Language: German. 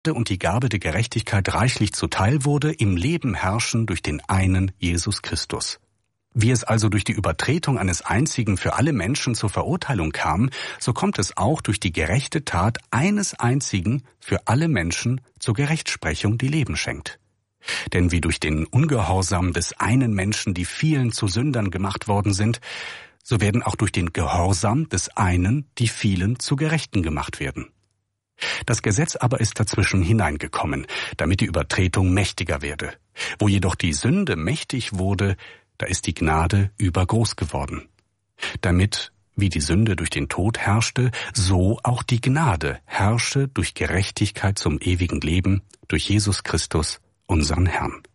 und die Gabe der Gerechtigkeit reichlich zuteil wurde, im Leben herrschen durch den einen Jesus Christus. Wie es also durch die Übertretung eines einzigen für alle Menschen zur Verurteilung kam, so kommt es auch durch die gerechte Tat eines einzigen für alle Menschen zur Gerechtsprechung, die Leben schenkt. Denn wie durch den Ungehorsam des einen Menschen die vielen zu Sündern gemacht worden sind, so werden auch durch den Gehorsam des einen die vielen zu Gerechten gemacht werden. Das Gesetz aber ist dazwischen hineingekommen, damit die Übertretung mächtiger werde. Wo jedoch die Sünde mächtig wurde, da ist die Gnade übergroß geworden. Damit, wie die Sünde durch den Tod herrschte, so auch die Gnade herrsche durch Gerechtigkeit zum ewigen Leben, durch Jesus Christus, unseren Herrn.